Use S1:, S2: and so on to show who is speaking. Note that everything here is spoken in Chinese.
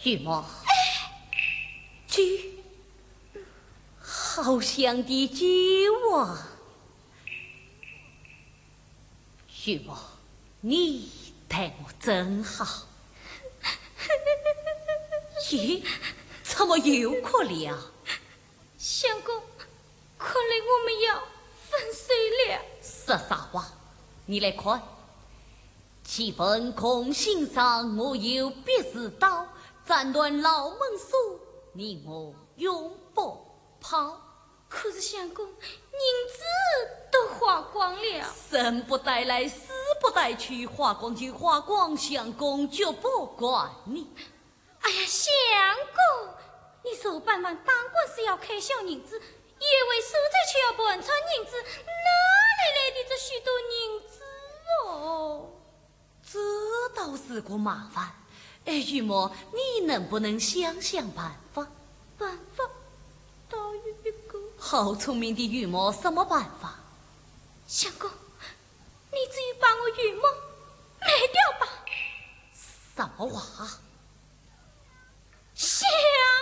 S1: 玉墨，菊，好香的菊啊！玉墨，你待我真好。咦，怎么又哭了？
S2: 相公，看来我们要分手了。
S1: 说啥话？你来看，七分空心上，我有别事到，暂乱牢门锁，你我永不跑。
S2: 可是相公，银子都花光了。
S1: 生不带来，死不带去，花光就花光，相公就不管你。
S2: 哎呀，相公，你说办完当官是要开销银子，野外收财却要盘缠银子，哪里来的这许多银子哦？
S1: 这倒是个麻烦。哎，玉墨，你能不能想想办法？
S2: 办法倒有一个。
S1: 好聪明的玉墨，什么办法？
S2: 相公，你至于把我玉墨卖掉吧？
S1: 什么话？